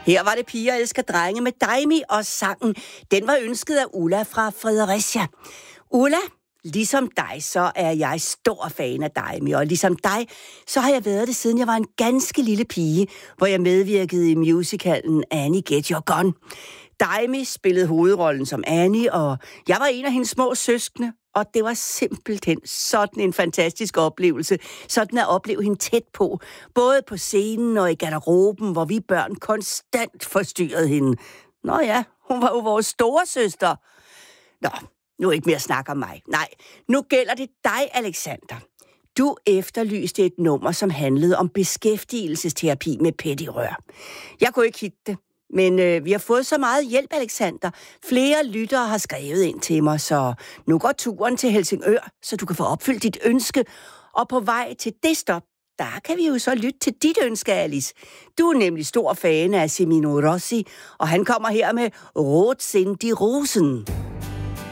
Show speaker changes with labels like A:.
A: Her var det Piger elsker drenge med Daimi, og sangen, den var ønsket af Ulla fra Fredericia. Ulla, ligesom dig, så er jeg stor fan af Daimi, og ligesom dig, så har jeg været det, siden jeg var en ganske lille pige, hvor jeg medvirkede i musicalen Annie Get Your Gun. Daimi spillede hovedrollen som Annie, og jeg var en af hendes små søskende, og det var simpelthen sådan en fantastisk oplevelse, sådan at opleve hende tæt på, både på scenen og i garderoben, hvor vi børn konstant forstyrrede hende. Nå ja, hun var jo vores store søster. Nå, nu ikke mere snak om mig. Nej, nu gælder det dig, Alexander. Du efterlyste et nummer, som handlede om beskæftigelsesterapi med pettirør. Jeg kunne ikke hitte det. Men vi har fået så meget hjælp, Alexander. Flere lyttere har skrevet ind til mig, så nu går turen til Helsingør, så du kan få opfyldt dit ønske. Og på vej til det stop, der kan vi jo så lytte til dit ønske, Alice. Du er nemlig stor fan af Semino Rossi, og han kommer her med Rot sind die Rosen.